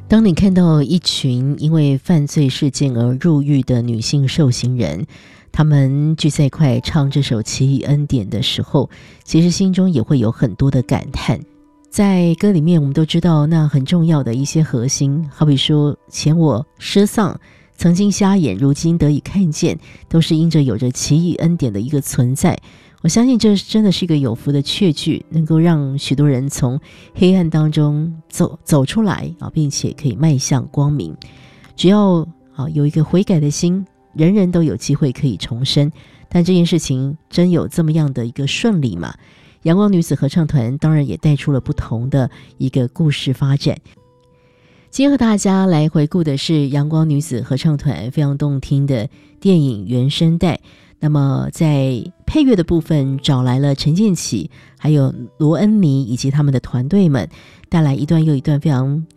当你看到一群因为犯罪事件而入狱的女性受刑人，他们聚在一块唱这首《奇异恩典》的时候，其实心中也会有很多的感叹。在歌里面我们都知道那很重要的一些核心，好比说前我失丧，曾经瞎眼，如今得以看见，都是因着有着奇异恩典的一个存在。我相信这真的是一个有福的确据，能够让许多人从黑暗当中走出来并且可以迈向光明。只要有一个悔改的心，人人都有机会可以重生。但这件事情真有这么样的一个顺利吗？阳光女子合唱团当然也带出了不同的一个故事发展。今天和大家来回顾的是阳光女子合唱团非常动听的电影原声带。那么在配乐的部分找来了陈建骐还有罗恩妮以及他们的团队们，带来一段又一段非常